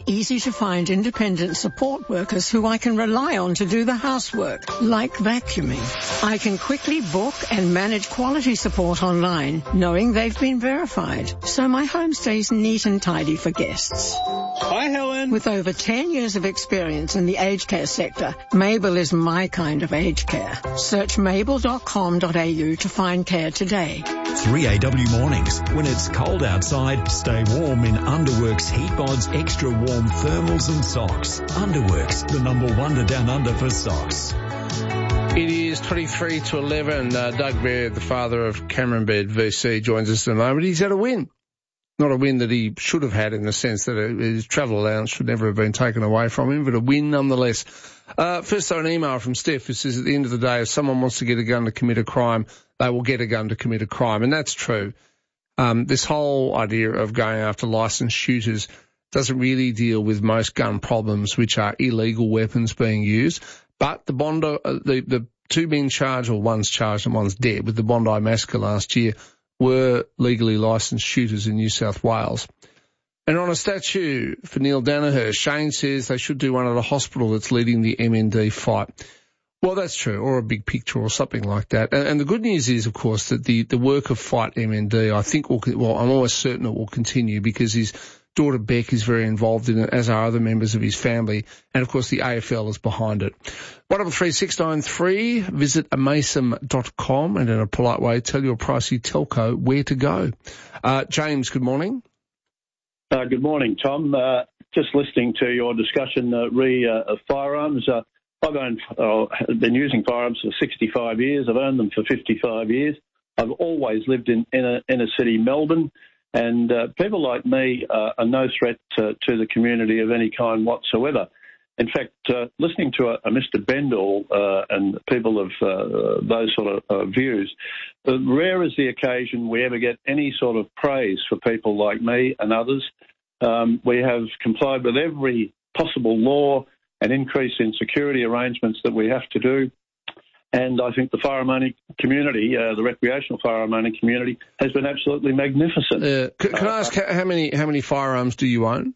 easy-to-find independent support workers who I can rely on to do the housework, like vacuuming. I can quickly book and manage quality support online, knowing they've been verified, so my home stays neat and tidy for guests. Hi, Helen. With over 10 years of experience in the aged care sector, Mabel is my kind of aged care. Search mabel.com.au to find care today. 3AW Mornings. When it's cold outside, stay warm in Underworks Heat Mods Extra Warm Thermals and Socks. Underworks, the number one down under for socks. It is 23 to 11. Doug Baird, the father of Cameron Baird VC, joins us in a moment. He's had a win. Not a win that he should have had in the sense that his travel allowance should never have been taken away from him, but a win nonetheless. First, an email from Steph who says at the end of the day, if someone wants to get a gun to commit a crime, they will get a gun to commit a crime. And that's true. This whole idea of going after licensed shooters doesn't really deal with most gun problems, which are illegal weapons being used. But the two men charged, or one's charged and one's dead, with the Bondi massacre last year, were legally licensed shooters in New South Wales. And on a statue for Neil Danaher, Shane says they should do one at a hospital that's leading the MND fight. Well, that's true, or a big picture or something like that. And the good news is, of course, that the work of Fight MND, I think, I'm almost certain it will continue because his daughter Beck is very involved in it, as are other members of his family. And, of course, the AFL is behind it. 133693, visit amasom.com and in a polite way tell your pricey telco where to go. James, good morning. Good morning, Tom. Just listening to your discussion of firearms. I've been using firearms for 65 years. I've owned them for 55 years. I've always lived in inner city Melbourne, and people like me are no threat to the community of any kind whatsoever. In fact, listening to a Mr. Bendall and people of those sort of views, rare is the occasion we ever get any sort of praise for people like me and others. We have complied with every possible law and increase in security arrangements that we have to do. And I think the firearm owning community, the recreational firearm owning community, has been absolutely magnificent. Can I ask how many firearms do you own?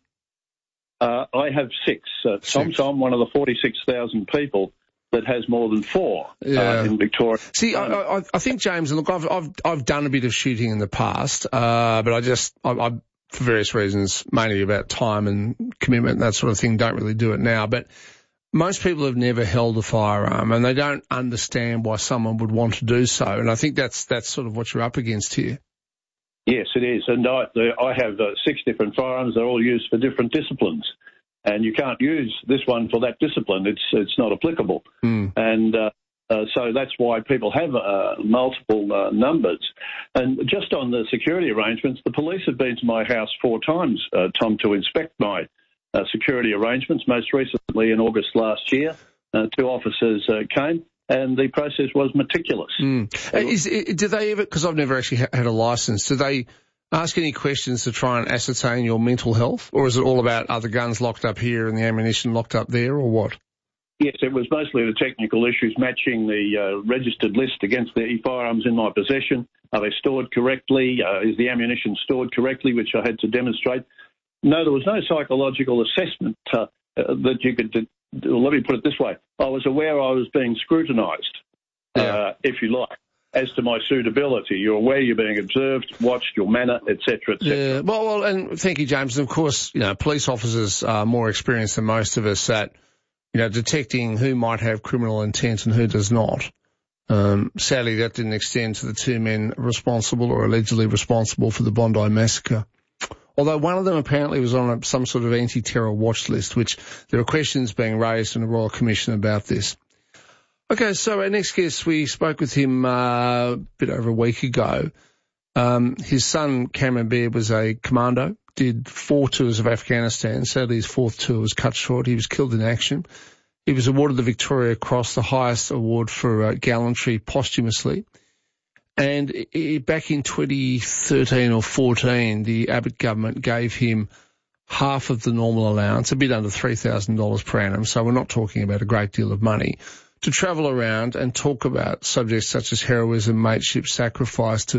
I have six. Tom, I'm one of the 46,000 people that has more than four in Victoria. See, I think, James, and look, I've done a bit of shooting in the past, but I for various reasons, mainly about time and commitment and that sort of thing, don't really do it now. But most people have never held a firearm and they don't understand why someone would want to do so. And I think that's sort of what you're up against here. Yes, it is. And I have six different firearms. They're all used for different disciplines. And you can't use this one for that discipline. It's not applicable. And so that's why people have multiple numbers. And just on the security arrangements, the police have been to my house 4 times, Tom, to inspect my security arrangements. Most recently in August last year, 2 officers came, and the process was meticulous. Do they ever, because I've never actually had a licence, do they ask any questions to try and ascertain your mental health? Or is it all about are the guns locked up here and the ammunition locked up there, or what? Yes, it was mostly the technical issues, matching the registered list against the firearms in my possession. Are they stored correctly? Is the ammunition stored correctly, which I had to demonstrate? No, there was no psychological assessment that you could do. Let me put it this way. I was aware I was being scrutinised, if you like, as to my suitability. You're aware you're being observed, watched, your manner, etc., etc. Yeah, well, and thank you, James. And of course, police officers are more experienced than most of us at detecting who might have criminal intent and who does not. Sadly, that didn't extend to the 2 men responsible or allegedly responsible for the Bondi massacre. Although one of them apparently was on some sort of anti-terror watch list, which there are questions being raised in the Royal Commission about this. Okay, so our next guest, we spoke with him a bit over a week ago. His son, Cameron Baird, was a commando, did 4 tours of Afghanistan. Sadly, his 4th tour was cut short. He was killed in action. He was awarded the Victoria Cross, the highest award for gallantry, posthumously. And back in 2013 or 14, the Abbott government gave him half of the normal allowance, a bit under $3,000 per annum, so we're not talking about a great deal of money, to travel around and talk about subjects such as heroism, mateship, sacrifice to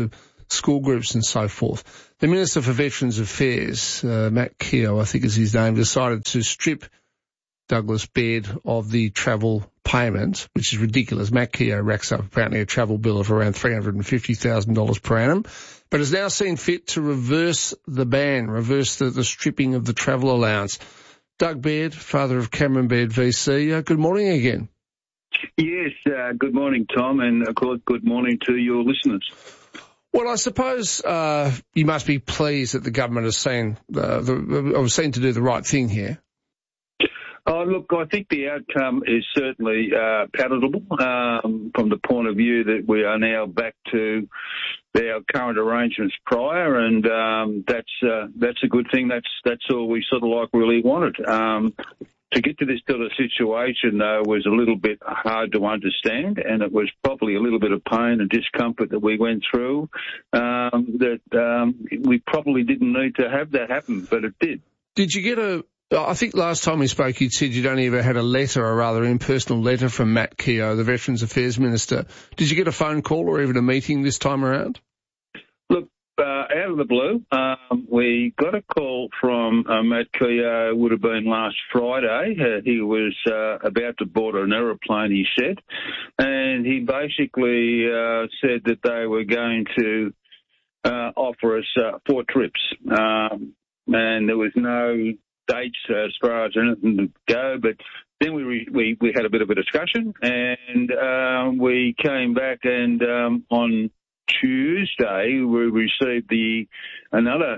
school groups and so forth. The Minister for Veterans Affairs, Matt Keogh, I think is his name, decided to strip Douglas Baird of the travel payment, which is ridiculous. Matt Keogh racks up apparently a travel bill of around $350,000 per annum, but has now seen fit to reverse the ban, reverse the stripping of the travel allowance. Doug Baird, father of Cameron Baird VC, good morning again. Yes, good morning, Tom, and of course, good morning to your listeners. Well, I suppose you must be pleased that the government has seen to do the right thing here. Oh, look, I think the outcome is certainly palatable from the point of view that we are now back to our current arrangements prior, and that's a good thing. That's all we sort of like really wanted. To get to this sort of situation, though, was a little bit hard to understand, and it was probably a little bit of pain and discomfort that we went through that we probably didn't need to have that happen, but it did. Did you get I think last time we spoke you said you'd only ever had a letter, a rather impersonal letter from Matt Keogh, the Veterans Affairs Minister. Did you get a phone call or even a meeting this time around? Look, out of the blue, we got a call from Matt Keogh, would have been last Friday. He was about to board an aeroplane, he said, and he basically said that they were going to offer us 4 trips, and there was no dates as far as anything to go, but then we had a bit of a discussion, and we came back, and on Tuesday we received another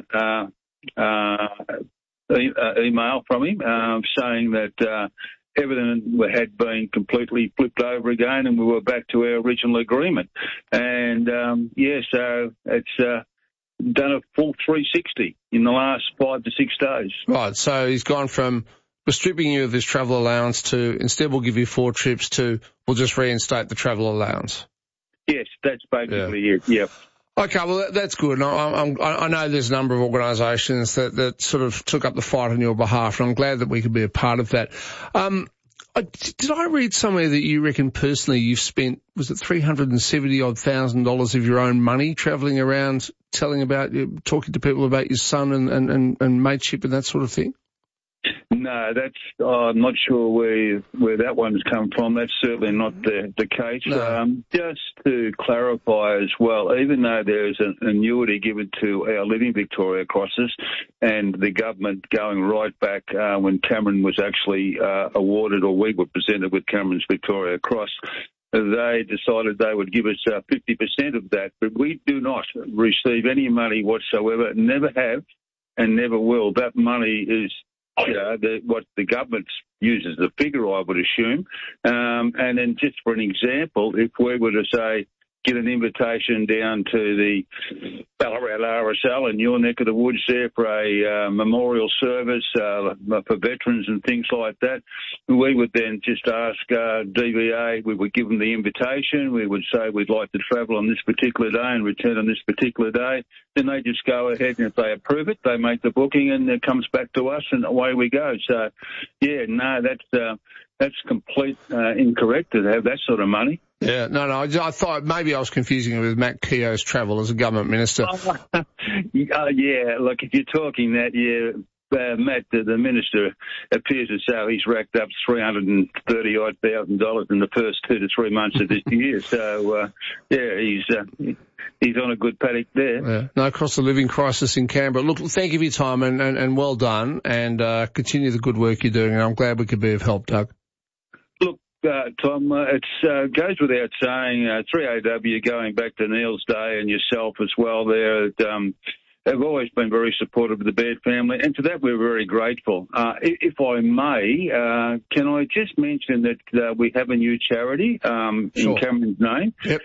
email from him saying that everything had been completely flipped over again, and we were back to our original agreement. And so it's done a full 360 in the last 5 to 6 days. Right, so he's gone from we're stripping you of this travel allowance to instead we'll give you 4 trips to we'll just reinstate the travel allowance. Yes, that's basically it, yep. Okay, well, that's good. I know there's a number of organisations that sort of took up the fight on your behalf, and I'm glad that we could be a part of that. Did I read somewhere that you reckon personally you've spent, was it $370,000 of your own money travelling around talking to people about your son and mateship and that sort of thing? No, I'm not sure where that one's come from. That's certainly not the case. No. Just to clarify as well, even though there's an annuity given to our Living Victoria Crosses and the government going right back when Cameron was actually awarded, or we were presented with Cameron's Victoria Cross, they decided they would give us 50% of that, but we do not receive any money whatsoever, never have and never will. That money is what the government uses the figure, I would assume. And then just for an example, if we were to say, get an invitation down to the Ballarat RSL in your neck of the woods there for a memorial service for veterans and things like that, we would then just ask DVA, we would give them the invitation, we would say we'd like to travel on this particular day and return on this particular day. Then they just go ahead, and if they approve it, they make the booking and it comes back to us and away we go. So, that's complete incorrect to have that sort of money. Yeah, no, I thought maybe I was confusing it with Matt Keogh's travel as a government minister. Yeah, look, if you're talking that, Matt, the minister, appears as though he's racked up $330,000 in the first 2 to 3 months of this year. So, he's on a good paddock there. Yeah. No cost of living crisis in Canberra. Look, thank you for your time and well done, and continue the good work you're doing. And I'm glad we could be of help, Doug. Look, Tom, it goes without saying, 3AW, going back to Neil's day and yourself as well there, have always been very supportive of the Baird family, and to that we're very grateful. If I may, can I just mention that we have a new charity in Cameron's name? Yep.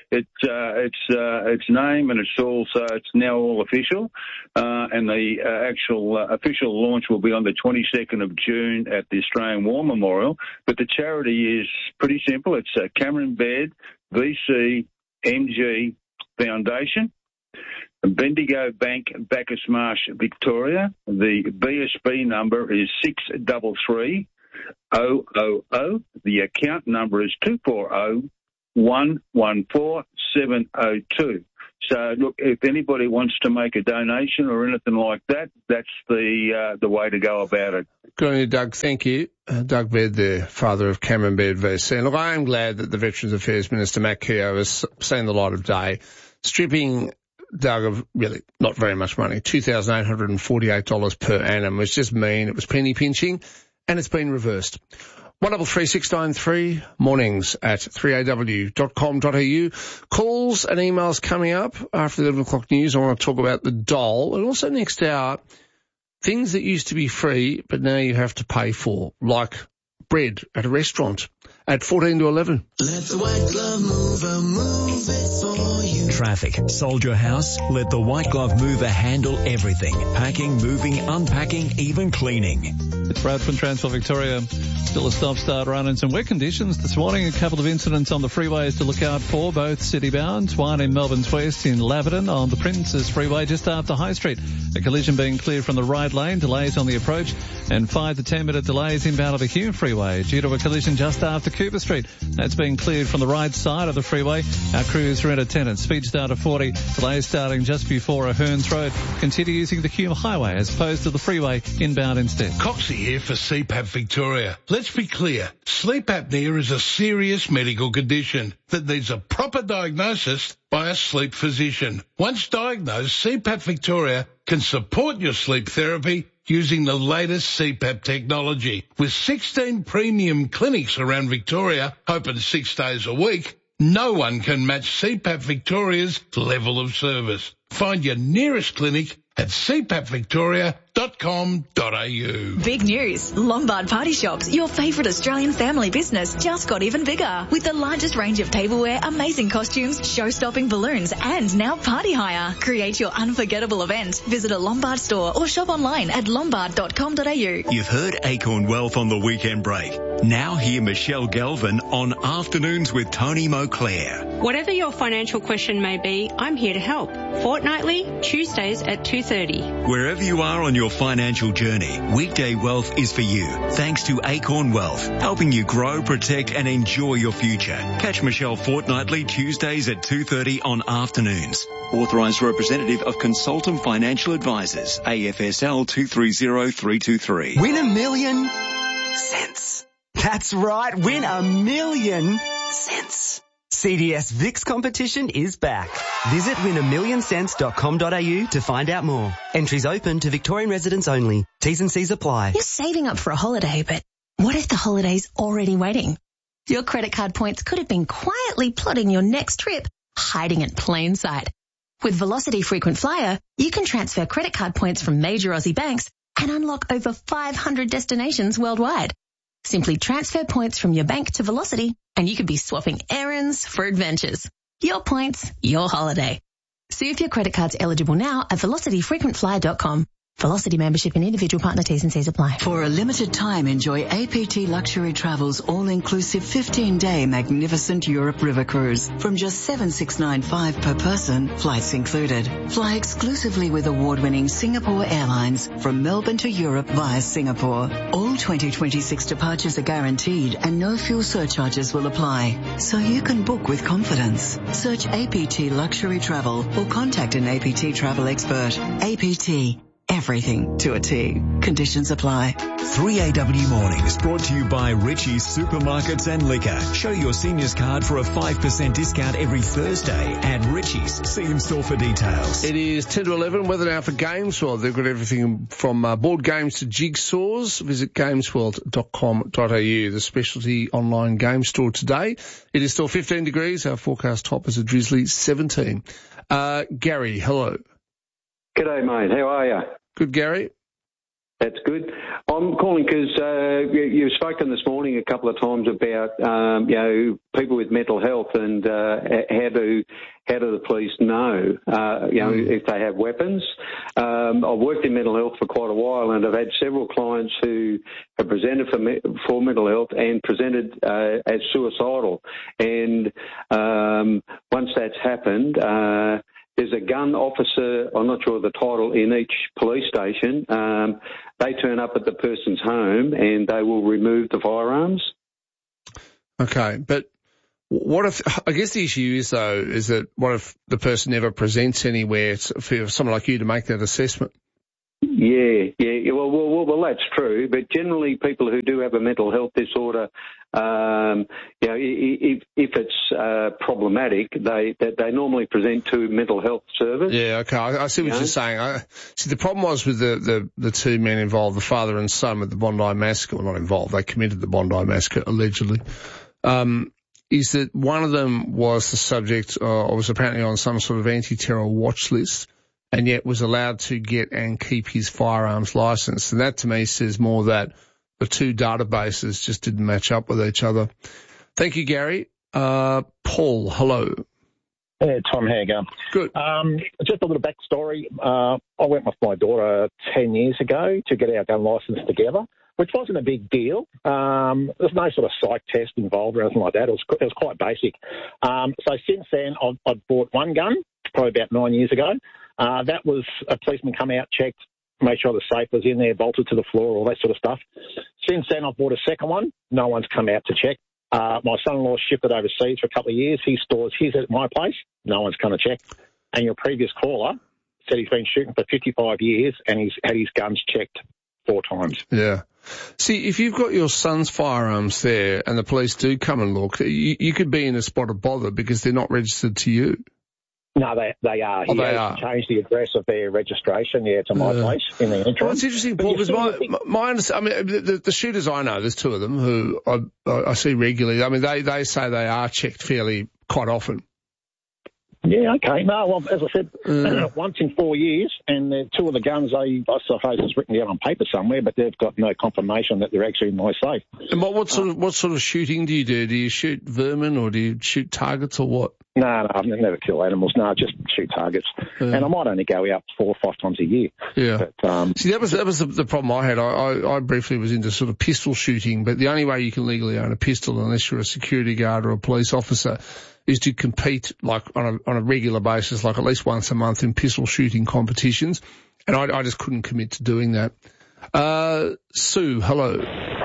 Its name, and it's now all official, and the actual official launch will be on the 22nd of June at the Australian War Memorial. But the charity is pretty simple. It's Cameron Baird VC MG Foundation, Bendigo Bank, Bacchus Marsh, Victoria. The BSB number is 633 000. The account number is 240 114 702. So, look, if anybody wants to make a donation or anything like that, that's the way to go about it. Good on you, Doug. Thank you. Doug Baird, the father of Cameron Baird VC. And look, I am glad that the Veterans Affairs Minister, Matt Keogh, has seen the light of day, stripping Doug of really not very much money, $2,848 per annum, which just mean it was penny pinching, and it's been reversed. 133 mornings at 3aw.com.au. Calls and emails coming up after the 11 o'clock news. I want to talk about the dole, and also next hour, things that used to be free but now you have to pay for, like bread at a restaurant at 14 to 11. Let the White Glove Mover move it for you. Traffic. Sold your house? Let the White Glove Mover handle everything. Packing, moving, unpacking, even cleaning. It's Brad from Transform Victoria. Still a stop-start run and some wet conditions this morning. A couple of incidents on the freeways to look out for, both city-bound. One in Melbourne's West in Laverton on the Princes Freeway just after High Street. A collision being cleared from the right lane, delays on the approach, and 5 to 10 minute delays inbound of the Hume Freeway due to a collision just after Cooper Street. That's being cleared from the right side of the freeway. Our crews are in attendance. Speed start of 40. Delays starting just before Ahern's Road. Continue using the Hume Highway as opposed to the freeway inbound instead. Coxie here for CPAP Victoria. Let's be clear. Sleep apnea is a serious medical condition that needs a proper diagnosis by a sleep physician. Once diagnosed, CPAP Victoria can support your sleep therapy using the latest CPAP technology. With 16 premium clinics around Victoria, open 6 days a week, no one can match CPAP Victoria's level of service. Find your nearest clinic at cpapvictoria.com.au. Big news. Lombard Party Shops, your favourite Australian family business, just got even bigger. With the largest range of tableware, amazing costumes, show-stopping balloons, and now party hire. Create your unforgettable event. Visit a Lombard store or shop online at lombard.com.au. You've heard Acorn Wealth on the weekend break. Now hear Michelle Galvin on Afternoons with Tony Moclair. Whatever your financial question may be, I'm here to help. Fortnightly, Tuesdays at 2:30. Wherever you are on your financial journey, Weekday Wealth is for you. Thanks to Acorn Wealth, helping you grow, protect and enjoy your future. Catch Michelle fortnightly Tuesdays at 2:30 on Afternoons. Authorised representative of Consultant Financial Advisors, AFSL 230323. Win $1 million cents. That's right, win $1 million cents. CDS VIX competition is back. Visit win1millioncents.com.au to find out more. Entries open to Victorian residents only. T's and C's apply. You're saving up for a holiday, but what if the holiday's already waiting? Your credit card points could have been quietly plotting your next trip, hiding in plain sight. With Velocity Frequent Flyer, you can transfer credit card points from major Aussie banks and unlock over 500 destinations worldwide. Simply transfer points from your bank to Velocity and you could be swapping errands for adventures. Your points, your holiday. See if your credit card's eligible now at velocityfrequentflyer.com. Velocity membership and individual partner T's and C's apply. For a limited time, enjoy APT Luxury Travel's all-inclusive 15-day magnificent Europe River Cruise. From just $7,695 per person, flights included. Fly exclusively with award-winning Singapore Airlines from Melbourne to Europe via Singapore. All 2026 departures are guaranteed and no fuel surcharges will apply, so you can book with confidence. Search APT Luxury Travel or contact an APT travel expert. APT. Everything to a T. Conditions apply. 3AW Mornings brought to you by Richie's Supermarkets and Liquor. Show your seniors card for a 5% discount every Thursday at Richie's. See in store for details. It is 10 to 11. Weather now for Games World. They've got everything from board games to jigsaws. Visit gamesworld.com.au, the specialty online game store today. It is still 15 degrees. Our forecast top is a drizzly 17. Gary, hello. G'day, mate. How are you? Good, Gary. That's good. I'm calling because you've spoken this morning a couple of times about people with mental health and how do the police know if they have weapons. I've worked in mental health for quite a while, and I've had several clients who have presented for mental health and presented as suicidal. And once that's happened, there's a gun officer, I'm not sure of the title, in each police station. They turn up at the person's home and they will remove the firearms. Okay, but What if, I guess the issue is though, is that what if the person never presents anywhere for someone like you to make that assessment? Yeah. Well, that's true. But generally, people who do have a mental health disorder, if it's problematic, they normally present to mental health service. Yeah, okay. I see what you're saying. See, the problem was with the two men involved, the father and son, with the Bondi massacre. Well, not involved. They committed the Bondi massacre allegedly. Is that one of them was the subject, or was apparently on some sort of anti-terror watch list, and yet was allowed to get and keep his firearms license. And that to me says more that the two databases just didn't match up with each other. Thank you, Gary. Paul, hello. Yeah, Tom, how you going? Good. Just a little backstory. I went with my daughter 10 years ago to get our gun licence together, which wasn't a big deal. There's no sort of psych test involved or anything like that. It was quite basic. So since then, I've bought one gun, probably about 9 years ago. That was a policeman come out, checked, made sure the safe was in there, bolted to the floor, all that sort of stuff. Since then, I've bought a second one. No one's come out to check. My son-in-law shipped it overseas for a couple of years. He stores his at my place. No one's come to check. And your previous caller said he's been shooting for 55 years and he's had his guns checked 4 times. Yeah. See, if you've got your son's firearms there and the police do come and look, you could be in a spot of bother because they're not registered to you. No, they are. He has changed the address of their registration, to my place in the entrance. Well, it's interesting, Paul, because my understanding, I mean, the shooters I know, there's 2 of them who I see regularly. I mean, they say they are checked quite often. Yeah, okay. No, well, as I said, once in 4 years, and 2 of the guns, I suppose it's written down on paper somewhere, but they've got no confirmation that they're actually in my safe. And what sort of shooting do you do? Do you shoot vermin or do you shoot targets or what? No, I've never kill animals. No, just shoot targets. And I might only go out 4 or 5 times a year. Yeah. But, see, that was the problem I had. I briefly was into sort of pistol shooting, but the only way you can legally own a pistol, unless you're a security guard or a police officer, is to compete like on a regular basis, like at least once a month in pistol shooting competitions. And I just couldn't commit to doing that. Sue, hello.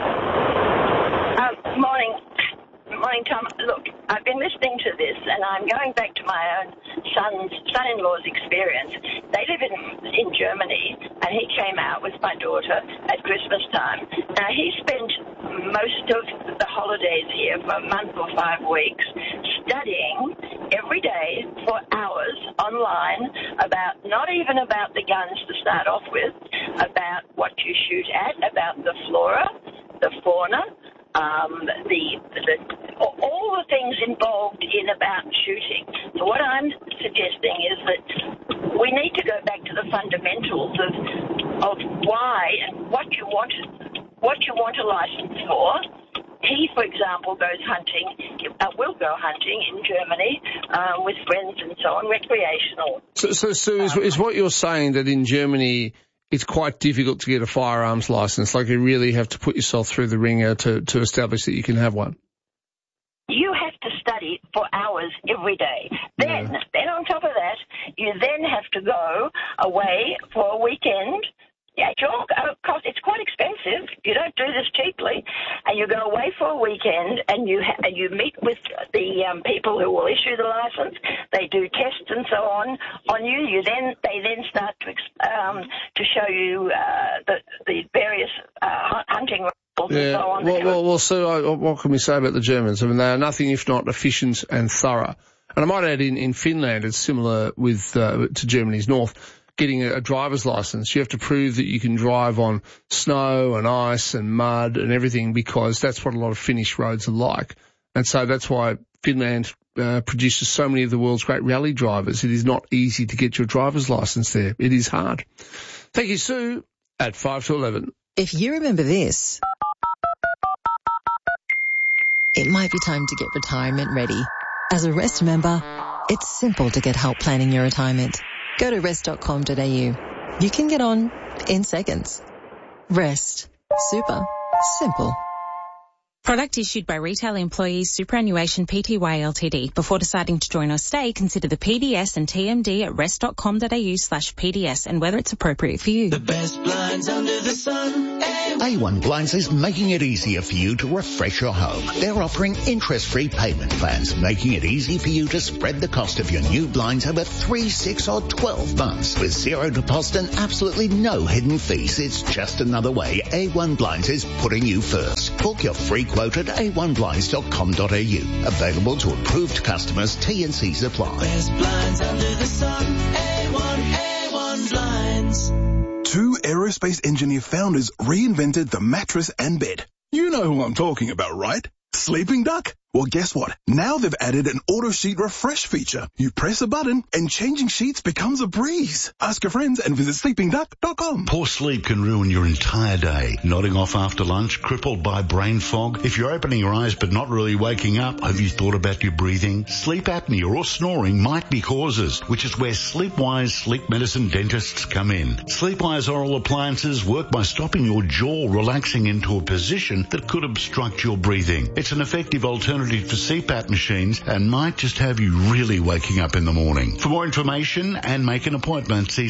Morning, Tom. Look, I've been listening to this, and I'm going back to my own son-in-law's experience. They live in Germany, and he came out with my daughter at Christmas time. Now, he spent most of the holidays here for a month or 5 weeks studying every day for hours online about, not even about the guns to start off with, about what you shoot at, about the flora, the fauna, all the things involved in about shooting. So what I'm suggesting is that we need to go back to the fundamentals of why and what you want a license for. He, for example, goes hunting, will go hunting in Germany with friends and so on, recreational. So Sue, is what you're saying that in Germany it's quite difficult to get a firearms license? Like you really have to put yourself through the ringer to establish that you can have one? You have to study for hours every day. Then on top of that, you then have to go away for a weekend. Yeah, sure. It's quite expensive. You don't do this cheaply. And you go away for a weekend and you meet with the people who will issue the license. They do tests and so on you. They then start to show you the various hunting rules and so on. Well, Sue, what can we say about the Germans? I mean, they are nothing if not efficient and thorough. And I might add in Finland, it's similar to Germany's north. Getting a driver's license, you have to prove that you can drive on snow and ice and mud and everything, because that's what a lot of Finnish roads are like. And so that's why Finland produces so many of the world's great rally drivers. It is not easy to get your driver's license there. It is hard. Thank you, Sue, at 5 to 11. If you remember this, it might be time to get retirement ready. As a Rest member, it's simple to get help planning your retirement. Go to rest.com.au. You can get on in seconds. Rest. Super simple. Product issued by Retail Employees Superannuation Pty Ltd. Before deciding to join or stay, consider the PDS and TMD at rest.com.au/PDS and whether it's appropriate for you. The best blinds under the sun. A1 Blinds is making it easier for you to refresh your home. They're offering interest-free payment plans, making it easy for you to spread the cost of your new blinds over 3, 6 or 12 months. With zero deposit and absolutely no hidden fees, it's just another way A1 Blinds is putting you first. Book your free quote at a1blinds.com.au. Available to approved customers. T&Cs apply. Best blinds under the sun. A1 Blinds. 2 aerospace engineer founders reinvented the mattress and bed. You know who I'm talking about, right? Sleeping Duck? Well, guess what? Now they've added an auto sheet refresh feature. You press a button and changing sheets becomes a breeze. Ask your friends and visit sleepingduck.com. Poor sleep can ruin your entire day. Nodding off after lunch, crippled by brain fog. If you're opening your eyes but not really waking up, have you thought about your breathing? Sleep apnea or snoring might be causes, which is where Sleepwise sleep medicine dentists come in. Sleepwise oral appliances work by stopping your jaw relaxing into a position that could obstruct your breathing. It's an effective alternative to CPAP machines and might just have you really waking up in the morning. For more information and make an appointment, see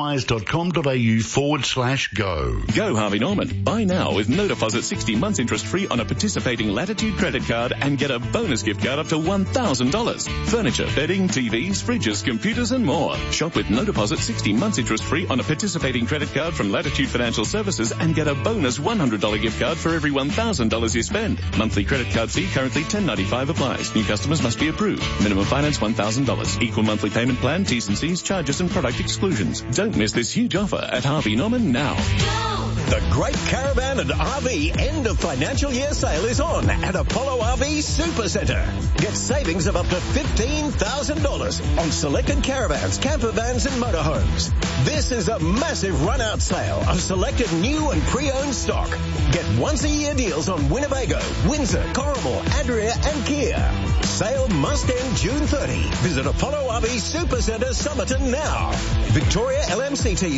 sleepwise.com.au/go. Go Harvey Norman. Buy now with no deposit 60 months interest free on a participating Latitude credit card and get a bonus gift card up to $1,000. Furniture, bedding, TVs, fridges, computers and more. Shop with no deposit 60 months interest free on a participating credit card from Latitude Financial Services and get a bonus $100 gift card for every $1,000 you spend. Monthly credit card fee currently $10.95 applies. New customers must be approved. Minimum finance $1,000. Equal monthly payment plan, T's and C's, charges and product exclusions. Don't miss this huge offer at Harvey Norman now. The Great Caravan and RV end of financial year sale is on at Apollo RV Supercentre. Get savings of up to $15,000 on selected caravans, camper vans and motorhomes. This is a massive run-out sale of selected new and pre-owned stock. Get once-a-year deals on Winnebago, Windsor, Corrimal, Adria and Kia. Sale must end June 30. Visit Apollo RV Supercentre Somerton now. Victoria LMCT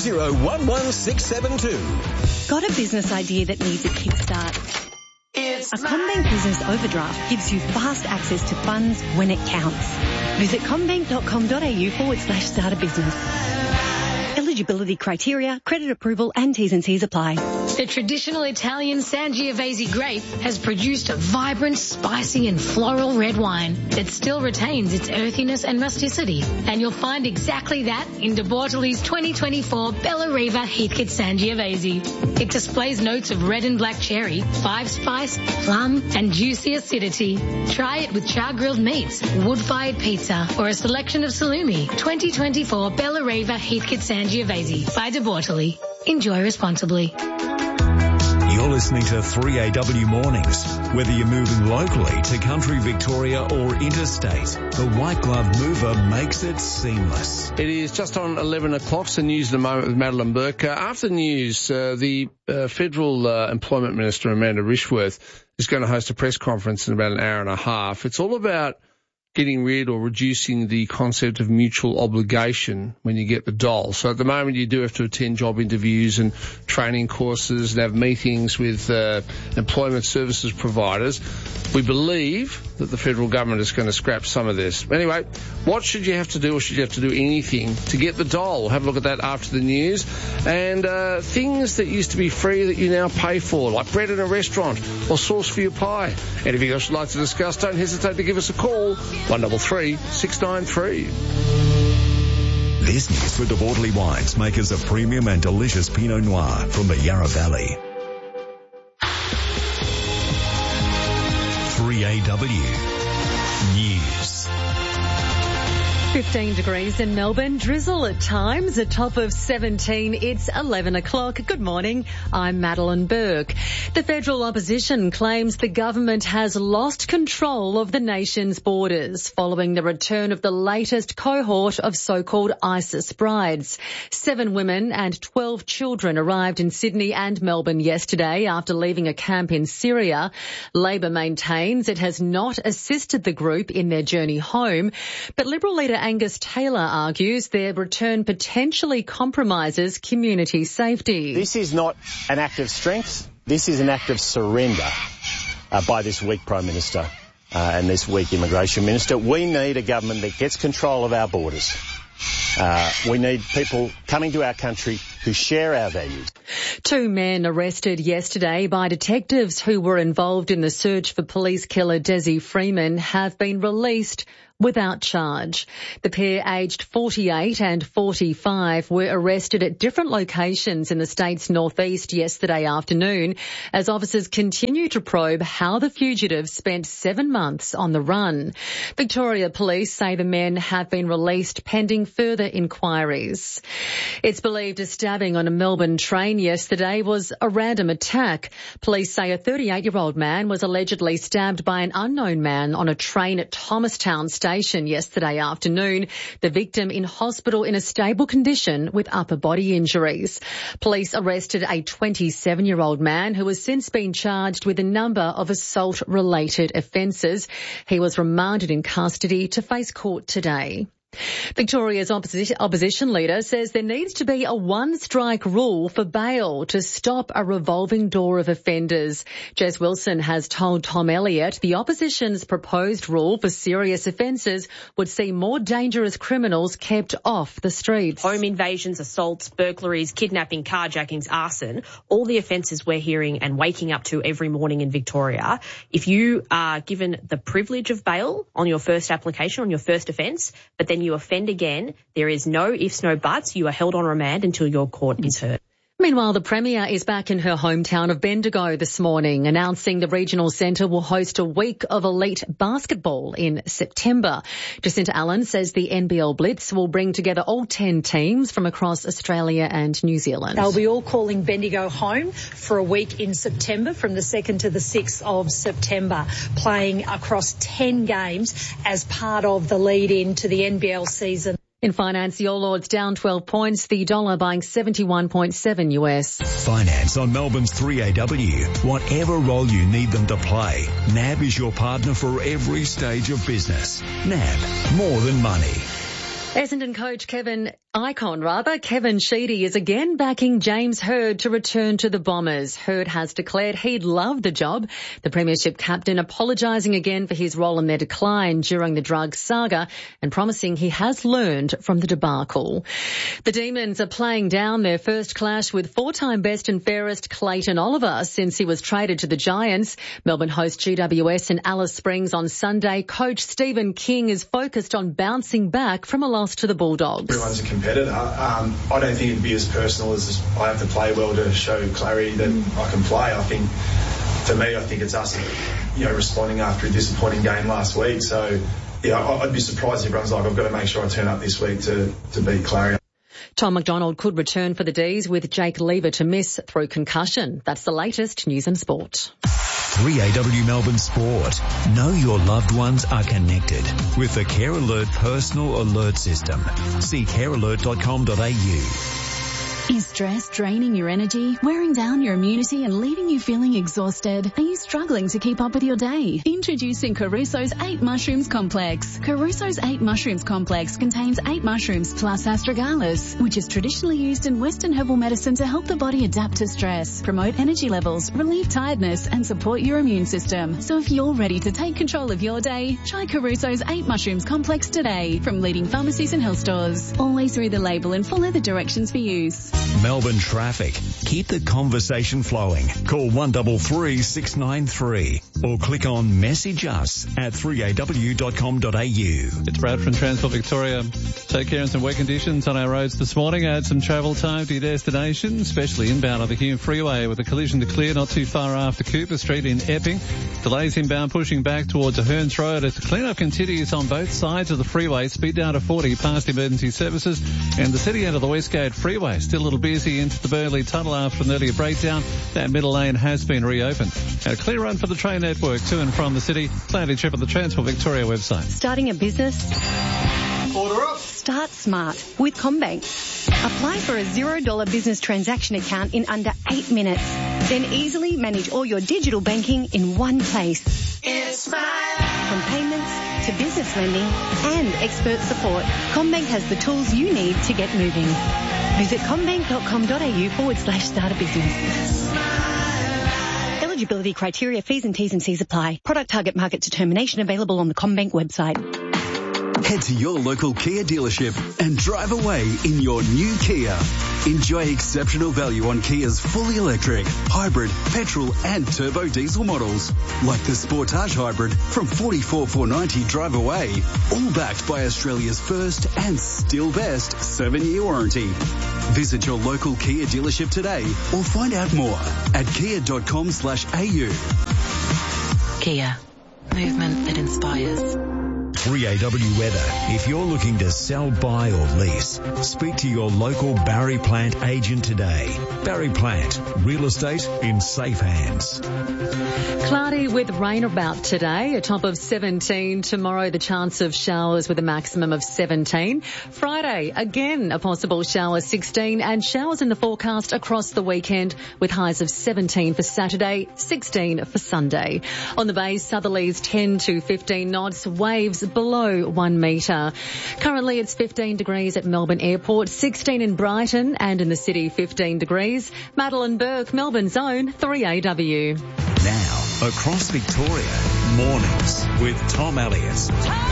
0011672. Got a business idea that needs a kickstart? A CommBank Business Overdraft gives you fast access to funds when it counts. Visit commbank.com.au/start a business. Eligibility criteria, credit approval and T's and C's apply. The traditional Italian Sangiovese grape has produced a vibrant, spicy and floral red wine that still retains its earthiness and rusticity. And you'll find exactly that in De Bortoli's 2024 Bella Riva Heathcote Sangiovese. It displays notes of red and black cherry, 5-spice, plum and juicy acidity. Try it with char-grilled meats, wood-fired pizza or a selection of salumi. 2024 Bella Riva Heathcote Sangiovese by De Bortoli. Enjoy responsibly. You're listening to 3AW Mornings. Whether you're moving locally to country Victoria or interstate, the White Glove Mover makes it seamless. It is just on 11 o'clock, so news in a moment with Madeline Burke. After the news, the Federal Employment Minister, Amanda Rishworth, is going to host a press conference in about an hour and a half. It's all about getting rid or reducing the concept of mutual obligation when you get the dole. So at the moment you do have to attend job interviews and training courses and have meetings with employment services providers. We believe that the federal government is going to scrap some of this. Anyway, what should you have to do, or should you have to do anything to get the dole? We'll have a look at that after the news. And things that used to be free that you now pay for, like bread in a restaurant or sauce for your pie. Anything else you'd like to discuss, don't hesitate to give us a call. 133 693. This news for De Bortoli Wines, makers of premium and delicious Pinot Noir from the Yarra Valley. 3AW News. 15 degrees in Melbourne, drizzle at times, a top of 17. It's 11 o'clock. Good morning. I'm Madeline Burke. The federal opposition claims the government has lost control of the nation's borders following the return of the latest cohort of so-called ISIS brides. 7 women and 12 children arrived in Sydney and Melbourne yesterday after leaving a camp in Syria. Labor maintains it has not assisted the group in their journey home, but Liberal leader Angus Taylor argues their return potentially compromises community safety. This is not an act of strength. This is an act of surrender. by this weak Prime Minister and this weak Immigration Minister. We need a government that gets control of our borders. We need people coming to our country who share our values. 2 men arrested yesterday by detectives who were involved in the search for police killer Desi Freeman have been released without charge. The pair, aged 48 and 45, were arrested at different locations in the state's northeast yesterday afternoon as officers continue to probe how the fugitives spent 7 months on the run. Victoria Police say the men have been released pending further inquiries. It's believed a stabbing on a Melbourne train yesterday was a random attack. Police say a 38-year-old man was allegedly stabbed by an unknown man on a train at Thomastown Station yesterday afternoon. The victim in hospital in a stable condition with upper body injuries. Police arrested a 27-year-old man who has since been charged with a number of assault-related offences. He was remanded in custody to face court today. Victoria's opposition leader says there needs to be a one-strike rule for bail to stop a revolving door of offenders. Jess Wilson has told Tom Elliott the opposition's proposed rule for serious offences would see more dangerous criminals kept off the streets. Home invasions, assaults, burglaries, kidnapping, carjackings, arson, all the offences we're hearing and waking up to every morning in Victoria. If you are given the privilege of bail on your first application, on your first offence, but then you offend again, there is no ifs, no buts. You are held on remand until your court is heard. Meanwhile, the Premier is back in her hometown of Bendigo this morning, announcing the regional centre will host a week of elite basketball in September. Jacinta Allen says the NBL Blitz will bring together all 10 teams from across Australia and New Zealand. They'll be all calling Bendigo home for a week in September, from the 2nd to the 6th of September, playing across 10 games as part of the lead-in to the NBL season. In finance, the All Ords down 12 points, the dollar buying 71.7 US. Finance on Melbourne's 3AW. Whatever role you need them to play, NAB is your partner for every stage of business. NAB, more than money. Essendon coach Kevin Sheedy is again backing James Hird to return to the Bombers. Hird has declared he'd love the job. The Premiership captain apologising again for his role in their decline during the drug saga and promising he has learned from the debacle. The Demons are playing down their first clash with 4-time best and fairest Clayton Oliver since he was traded to the Giants. Melbourne host GWS in Alice Springs on Sunday. Coach Stephen King is focused on bouncing back from a loss to the Bulldogs. Everyone's a competitor. I don't think it'd be as personal as I have to play well to show clarity that I can play. I think, for me, it's us, responding after a disappointing game last week. So, I'd be surprised if everyone's like, I've got to make sure I turn up this week to beat Clary. Tom McDonald could return for the D's with Jake Lever to miss through concussion. That's the latest news and sport. 3AW Melbourne Sport. Know your loved ones are connected with the Care Alert Personal Alert System. See carealert.com.au. Is stress draining your energy, wearing down your immunity and leaving you feeling exhausted? Are you struggling to keep up with your day? Introducing Caruso's 8 Mushrooms Complex. Caruso's 8 Mushrooms Complex contains 8 mushrooms plus astragalus, which is traditionally used in Western herbal medicine to help the body adapt to stress, promote energy levels, relieve tiredness and support your immune system. So if you're ready to take control of your day, try Caruso's 8 Mushrooms Complex today from leading pharmacies and health stores. Always read the label and follow the directions for use. Melbourne traffic. Keep the conversation flowing. Call 133 693 or click on message us at 3aw.com.au. It's Brad from Transport Victoria. Take care of some wet conditions on our roads this morning. Add some travel time to your destination, especially inbound on the Hume Freeway with a collision to clear not too far after Cooper Street in Epping. Delays inbound pushing back towards Hearns Road as the clean-up continues on both sides of the freeway. Speed down to 40 past emergency services and the city end of the Westgate Freeway. Still a little busy into the Burnley Tunnel after an earlier breakdown. That middle lane has been reopened. And a clear run for the train network to and from the city. Plan to trip on the Transport Victoria website. Starting a business? Order up. Start smart with CommBank. Apply for a $0 business transaction account in under 8 minutes. Then easily manage all your digital banking in one place. It's smile. From payments to business lending and expert support, CommBank has the tools you need to get moving. Visit commbank.com.au/start a business. Eligibility criteria, fees and T's and C's apply. Product target market determination available on the CommBank website. Head to your local Kia dealership and drive away in your new Kia. Enjoy exceptional value on Kia's fully electric, hybrid, petrol and turbo diesel models. Like the Sportage Hybrid from $44,490 drive away. All backed by Australia's first and still best 7-year warranty. Visit your local Kia dealership today or find out more at kia.com/au. Kia. Movement that inspires. 3AW Weather. If you're looking to sell, buy or lease, speak to your local Barry Plant agent today. Barry Plant, real estate in safe hands. Cloudy with rain about today, a top of 17. Tomorrow, the chance of showers with a maximum of 17. Friday, again, a possible shower, 16, and showers in the forecast across the weekend with highs of 17 for Saturday, 16 for Sunday. On the bay, southerlies 10 to 15 knots, waves below 1 metre. Currently, it's 15 degrees at Melbourne Airport, 16 in Brighton, and in the city, 15 degrees. Madeline Burke, Melbourne's own 3AW. Now, across Victoria, mornings with Tom Elliott.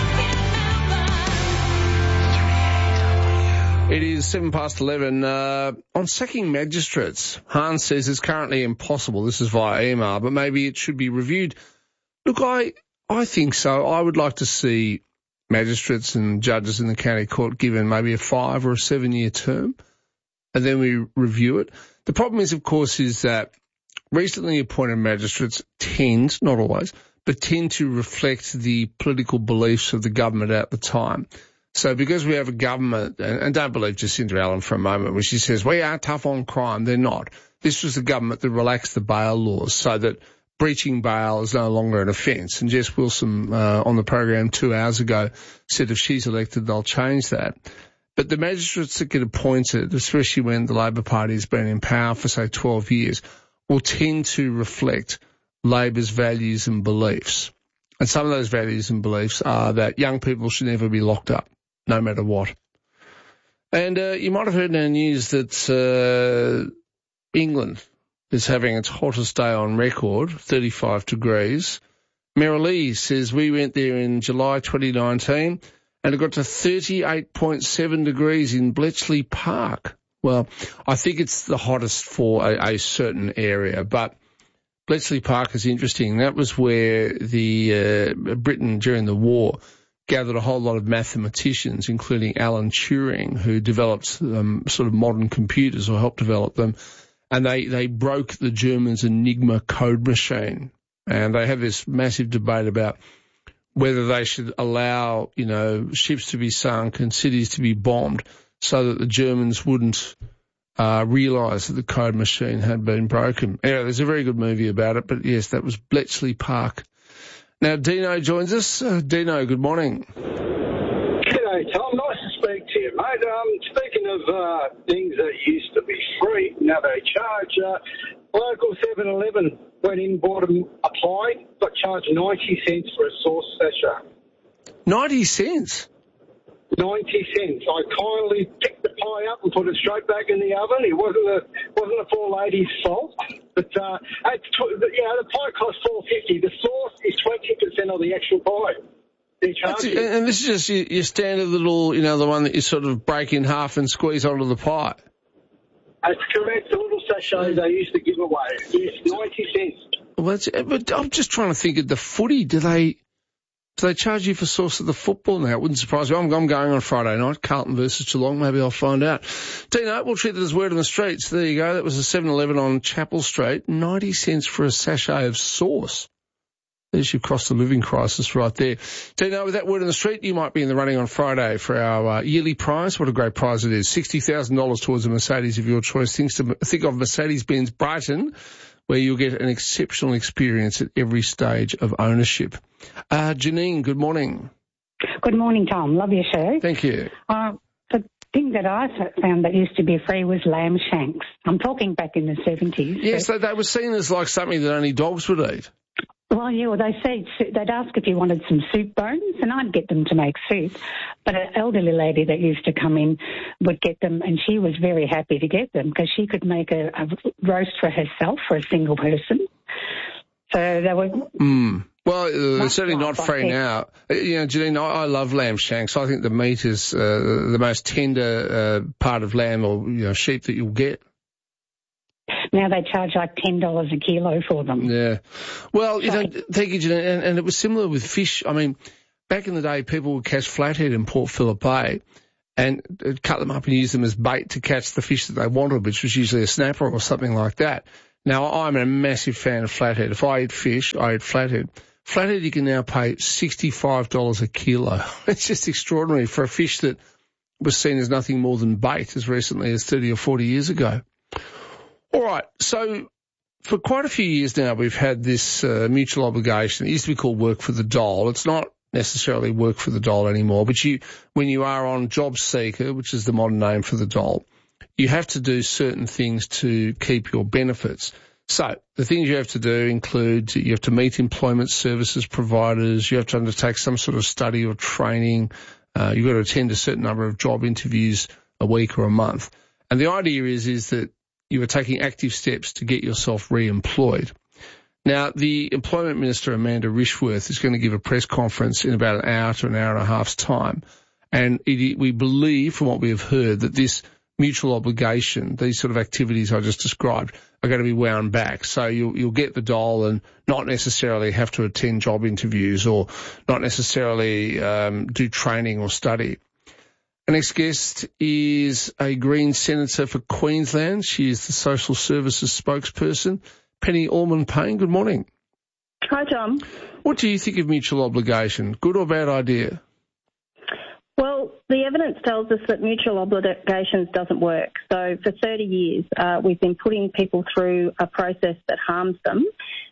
It is 11:07. On sacking magistrates, Hahn says it's currently impossible. This is via email, but maybe it should be reviewed. Look, I think so. I would like to see magistrates and judges in the county court given maybe a 5 or a 7-year term, and then we review it. The problem is, of course, is that recently appointed magistrates tend, not always, but tend to reflect the political beliefs of the government at the time. So because we have a government, and don't believe Jacinda Allen for a moment when she says, we are tough on crime, they're not. This was the government that relaxed the bail laws so that breaching bail is no longer an offence. And Jess Wilson on the program 2 hours ago said if she's elected, they'll change that. But the magistrates that get appointed, especially when the Labor Party has been in power for, say, 12 years, will tend to reflect Labor's values and beliefs. And some of those values and beliefs are that young people should never be locked up, no matter what. And you might have heard in our news that England is having its hottest day on record, 35 degrees. Merrilee says we went there in July 2019 and it got to 38.7 degrees in Bletchley Park. Well, I think it's the hottest for a certain area, but Bletchley Park is interesting. That was where the Britain during the war gathered a whole lot of mathematicians, including Alan Turing, who developed sort of modern computers or helped develop them. And they broke the Germans' Enigma code machine. And they have this massive debate about whether they should allow, ships to be sunk and cities to be bombed so that the Germans wouldn't realise that the code machine had been broken. Anyway, there's a very good movie about it, but yes, that was Bletchley Park. Now, Dino joins us. Dino, good morning. G'day, Tom. Nice to speak to you, mate. Speaking of things that used to be free, now they charge. Local 7-Eleven went in, bought them a pie, got charged 90 cents for a sauce sachet. 90 cents? 90 cents. I kindly picked the pie up and put it straight back in the oven. It wasn't a poor lady's fault, but the pie cost $4.50. The sauce is 20% of the actual pie. And this is just your standard little, the one that you sort of break in half and squeeze onto the pie. That's correct. The little sachet they used to give away. Yes, 90 cents. Well, but I'm just trying to think of the footy. Do they charge you for sauce at the football now? It wouldn't surprise me. I'm going on Friday night, Carlton versus Geelong. Maybe I'll find out. Dino, we'll treat it as word on the streets. There you go. That was a 7-Eleven on Chapel Street. 90 cents for a sachet of sauce. There's your cost of living crisis right there. Dino, with that word on the street, you might be in the running on Friday for our yearly prize. What a great prize it is. $60,000 towards a Mercedes of your choice. Think of Mercedes-Benz Brighton, where you'll get an exceptional experience at every stage of ownership. Janine, good morning. Good morning, Tom. Love your show. Thank you. The thing that I found that used to be free was lamb shanks. I'm talking back in the 70s. Yes, they were seen as like something that only dogs would eat. Well, yeah, they said they'd ask if you wanted some soup bones, and I'd get them to make soup. But an elderly lady that used to come in would get them, and she was very happy to get them because she could make a roast for herself for a single person. So they were... Well, they're certainly not free now. You know, Janine, I love lamb shanks. I think the meat is the most tender part of lamb or sheep that you'll get. Now they charge like $10 a kilo for them. Yeah. Well, thank you, Janine. And it was similar with fish. I mean, back in the day, people would catch flathead in Port Phillip Bay and cut them up and use them as bait to catch the fish that they wanted, which was usually a snapper or something like that. Now, I'm a massive fan of flathead. If I eat fish, I eat flathead. Flathead, you can now pay $65 a kilo. It's just extraordinary for a fish that was seen as nothing more than bait as recently as 30 or 40 years ago. All right, so for quite a few years now, we've had this mutual obligation. It used to be called Work for the Dole. It's not necessarily Work for the Dole anymore, but when you are on Job Seeker, which is the modern name for the dole, you have to do certain things to keep your benefits. So the things you have to do include you have to meet employment services providers, you have to undertake some sort of study or training, you've got to attend a certain number of job interviews a week or a month. And the idea is that you are taking active steps to get yourself re-employed. Now, the Employment Minister, Amanda Rishworth, is going to give a press conference in about an hour to an hour and a half's time. And we believe, from what we have heard, that this mutual obligation, these sort of activities I just described, are going to be wound back. So you'll get the dole and not necessarily have to attend job interviews or not necessarily do training or study. Our next guest is a Green Senator for Queensland. She is the Social Services spokesperson, Penny Allman-Payne. Good morning. Hi, Tom. What do you think of mutual obligation? Good or bad idea? Well, the evidence tells us that mutual obligations doesn't work. So for 30 years, we've been putting people through a process that harms them.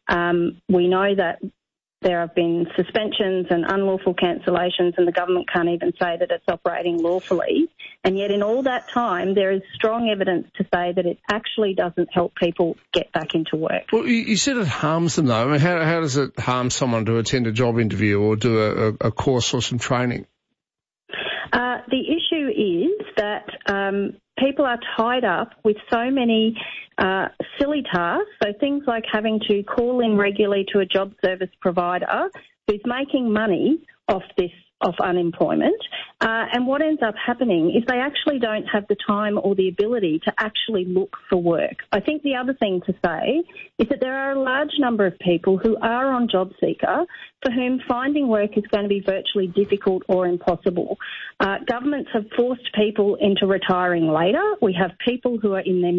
We know that there have been suspensions and unlawful cancellations, and the government can't even say that it's operating lawfully. And yet in all that time, there is strong evidence to say that it actually doesn't help people get back into work. Well, you said it harms them, though. I mean, how does it harm someone to attend a job interview or do a course or some training? The issue is that people are tied up with so many silly tasks, so things like having to call in regularly to a job service provider who's making money off unemployment, and what ends up happening is they actually don't have the time or the ability to actually look for work. I think the other thing to say is that there are a large number of people who are on Job Seeker for whom finding work is going to be virtually difficult or impossible. Governments have forced people into retiring later. We have people who are in their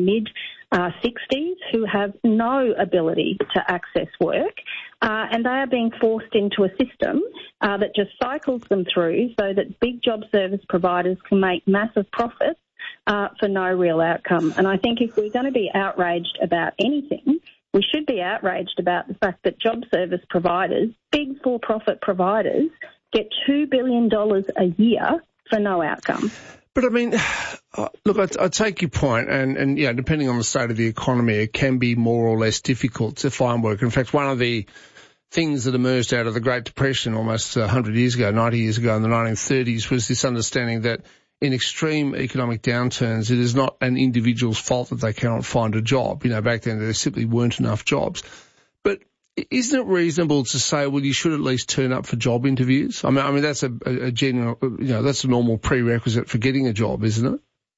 mid-60s who have no ability to access work, and they are being forced into a system that just cycles them through so that big job service providers can make massive profits for no real outcome. And I think if we're going to be outraged about anything, we should be outraged about the fact that job service providers, big for-profit providers, get $2 billion a year for no outcome. But I mean, look, I take your point, and yeah, depending on the state of the economy, it can be more or less difficult to find work. In fact, one of the things that emerged out of the Great Depression almost 100 years ago, 90 years ago in the 1930s was this understanding that in extreme economic downturns, it is not an individual's fault that they cannot find a job. You know, back then there simply weren't enough jobs. But isn't it reasonable to say, well, you should at least turn up for job interviews? I mean that's a general, that's a normal prerequisite for getting a job, isn't it?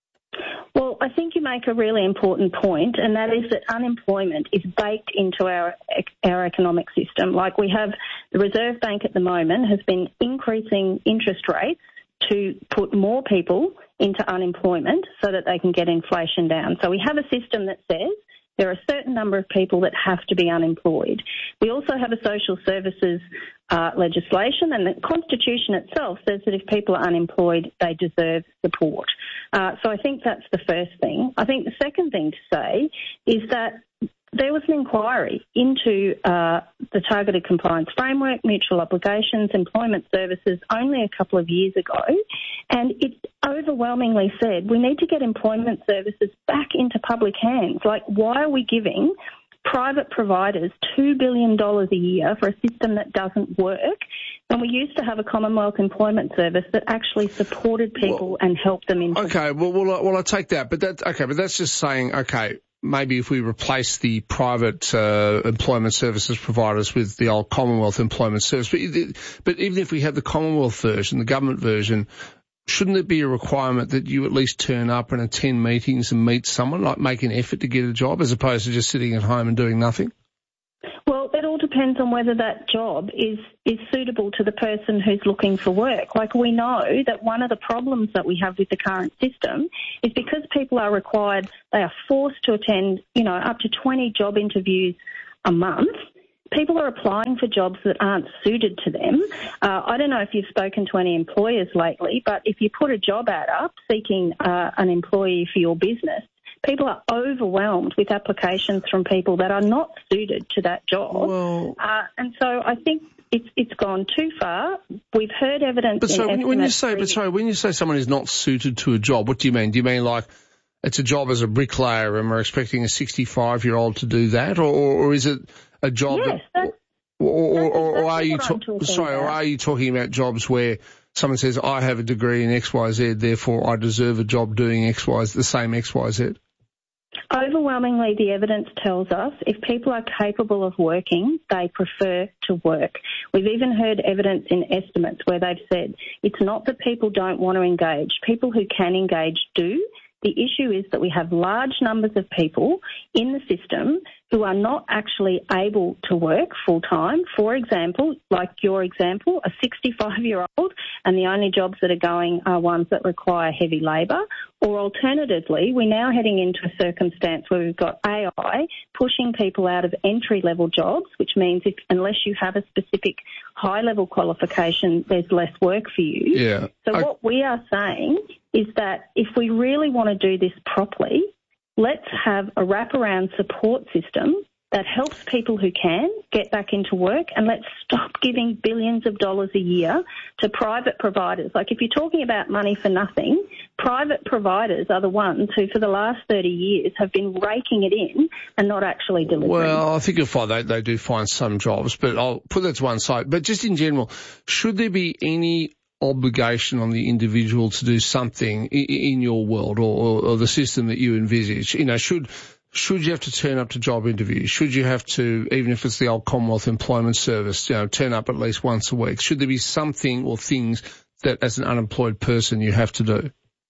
Well, I think you make a really important point, and that is that unemployment is baked into our economic system. Like we have the Reserve Bank at the moment has been increasing interest rates to put more people into unemployment so that they can get inflation down. So we have a system that says there are a certain number of people that have to be unemployed. We also have a social services legislation, and the Constitution itself says that if people are unemployed, they deserve support. So I think that's the first thing. I think the second thing to say is that there was an inquiry into the Targeted Compliance Framework, mutual obligations, employment services only a couple of years ago, and it overwhelmingly said we need to get employment services back into public hands. Like, why are we giving private providers $2 billion a year for a system that doesn't work? And we used to have a Commonwealth Employment Service that actually supported people and helped them into... Okay, well, I take that, but that's just saying, okay, maybe if we replace the private employment services providers with the old Commonwealth Employment Service, but even if we have the Commonwealth version, the government version, shouldn't it be a requirement that you at least turn up and attend meetings and meet someone, like make an effort to get a job, as opposed to just sitting at home and doing nothing? Well, it all depends on whether that job is suitable to the person who's looking for work. Like, we know that one of the problems that we have with the current system is because people are required, they are forced to attend, up to 20 job interviews a month. People are applying for jobs that aren't suited to them. I don't know if you've spoken to any employers lately, but if you put a job ad up seeking an employee for your business, people are overwhelmed with applications from people that are not suited to that job. Well, and so I think it's gone too far. We've heard evidence. But when you say someone is not suited to a job, what do you mean? Do you mean like it's a job as a bricklayer and we're expecting a 65-year-old to do that, or is it a job? Yes, or are you talking about jobs where someone says, I have a degree in XYZ, therefore I deserve a job doing XYZ, the same XYZ? Overwhelmingly, the evidence tells us if people are capable of working, they prefer to work. We've even heard evidence in estimates where they've said it's not that people don't want to engage. People who can engage do. The issue is that we have large numbers of people in the system who are not actually able to work full-time. For example, like your example, a 65-year-old, and the only jobs that are going are ones that require heavy labour. Or alternatively, we're now heading into a circumstance where we've got AI pushing people out of entry-level jobs, which means unless you have a specific high-level qualification, there's less work for you. Yeah. So what we are saying is that if we really want to do this properly, let's have a wraparound support system that helps people who can get back into work, and let's stop giving billions of dollars a year to private providers. Like, if you're talking about money for nothing, private providers are the ones who for the last 30 years have been raking it in and not actually delivering. Well, I think you'll find they do find some jobs, but I'll put that to one side. But just in general, should there be any obligation on the individual to do something in your world or the system that you envisage? Should you have to turn up to job interviews? Should you have to, even if it's the old Commonwealth Employment Service, turn up at least once a week? Should there be something or things that as an unemployed person you have to do?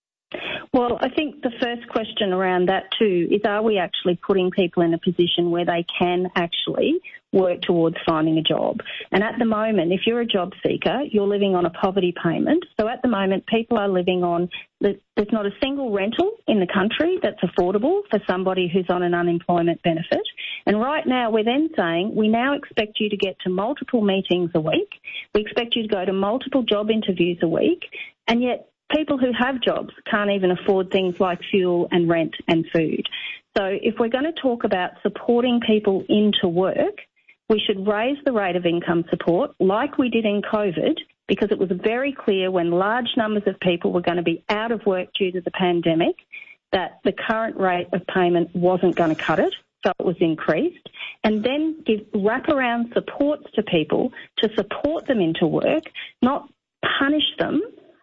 Well, I think the first question around that too is, are we actually putting people in a position where they can actually work towards finding a job? And at the moment, if you're a job seeker, you're living on a poverty payment. So at the moment, people are living on, there's not a single rental in the country that's affordable for somebody who's on an unemployment benefit. And right now, we're then saying we now expect you to get to multiple meetings a week. We expect you to go to multiple job interviews a week. And yet people who have jobs can't even afford things like fuel and rent and food. So if we're going to talk about supporting people into work, we should raise the rate of income support like we did in COVID, because it was very clear when large numbers of people were going to be out of work due to the pandemic that the current rate of payment wasn't going to cut it, so it was increased. And then give wraparound supports to people to support them into work, not punish them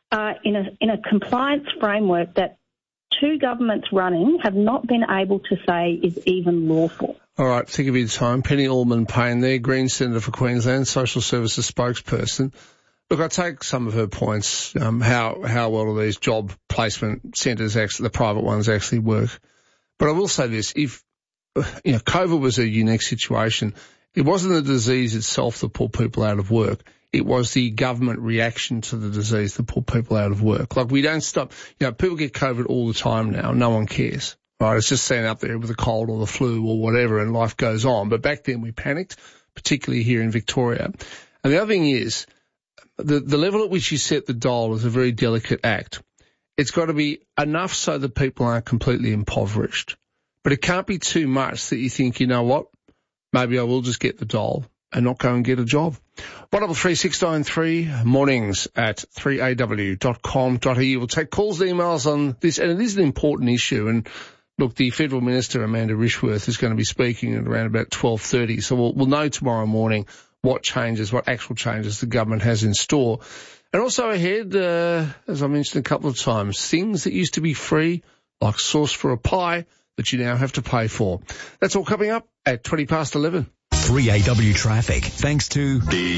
in a compliance framework that two governments running have not been able to say is even lawful. All right, think of your time. Penny Allman-Payne there, Green Senator for Queensland, Social Services spokesperson. Look, I take some of her points, how well do these job placement centres, the private ones, actually work. But I will say this, if COVID was a unique situation, it wasn't the disease itself that pulled people out of work. It was the government reaction to the disease that pulled people out of work. Like, we don't stop. People get COVID all the time now. No one cares, right? It's just sitting up there with a cold or the flu or whatever, and life goes on. But back then we panicked, particularly here in Victoria. And the other thing is, the level at which you set the dial is a very delicate act. It's got to be enough so that people aren't completely impoverished. But it can't be too much that you think, you know what, maybe I will just get the dial and not go and get a job. 133693 mornings at 3aw.com.au. We'll take calls and emails on this, and it is an important issue. And look, the Federal Minister, Amanda Rishworth, is going to be speaking at around about 12:30. So we'll know tomorrow morning what actual changes the government has in store. And also ahead, as I mentioned a couple of times, things that used to be free, like sauce for a pie, that you now have to pay for. That's all coming up at 20 past 11. 3AW traffic, thanks to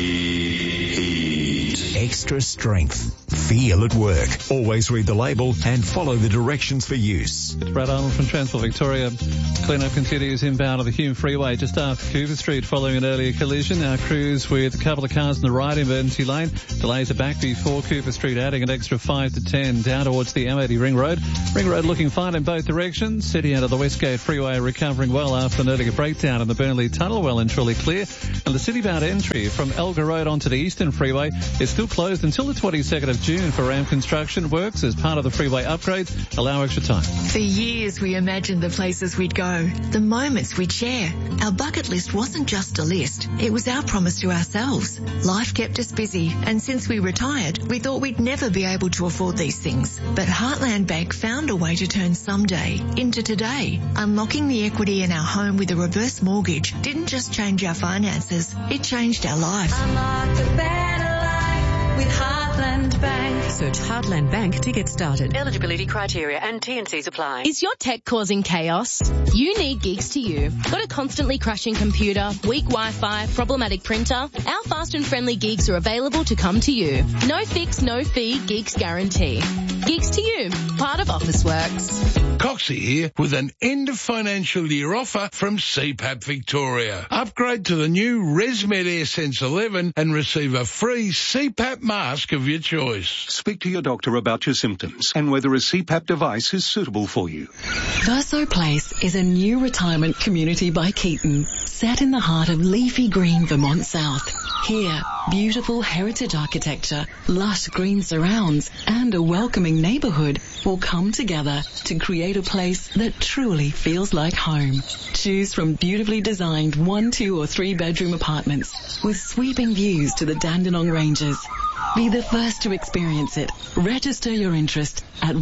Extra Strength. Feel at work. Always read the label and follow the directions for use. It's Brad Arnold from Transport Victoria. Cleanup continues inbound of the Hume Freeway just after Cooper Street following an earlier collision. Our crews with a couple of cars in the right emergency lane. Delays are back before Cooper Street, adding an extra 5 to 10 down towards the M80 Ring Road. Ring Road looking fine in both directions. City out of the Westgate Freeway recovering well after noting a breakdown in the Burnley Tunnel, well and truly clear. And the city-bound entry from Elgar Road onto the Eastern Freeway is still closed until the 22nd of June for RAM construction works as part of the freeway upgrades. Allow extra time. For years we imagined the places we'd go, the moments we'd share. Our bucket list wasn't just a list, it was our promise to ourselves. Life kept us busy, and since we retired, we thought we'd never be able to afford these things. But Heartland Bank found a way to turn someday into today. Unlocking the equity in our home with a reverse mortgage didn't just change our finances, it changed our lives. Unlock a better life with Heartland Bank. Search Heartland Bank to get started. Eligibility criteria and T&Cs apply. Is your tech causing chaos? You need Geeks to You. Got a constantly crashing computer, weak Wi-Fi, problematic printer? Our fast and friendly Geeks are available to come to you. No fix, no fee, Geeks guarantee. Geeks to You, part of Officeworks. Coxie here with an end of financial year offer from CPAP Victoria. Upgrade to the new ResMed AirSense 11 and receive a free CPAP mask of your choice. Speak to your doctor about your symptoms and whether a CPAP device is suitable for you. Verso Place is a new retirement community by Keaton, set in the heart of leafy green Vermont South. Here, beautiful heritage architecture, lush green surrounds, and a welcoming neighbourhood will come together to create a place that truly feels like home. Choose from beautifully designed 1, 2 or 3 bedroom apartments with sweeping views to the Dandenong Ranges. Be the first to experience it. Register your interest at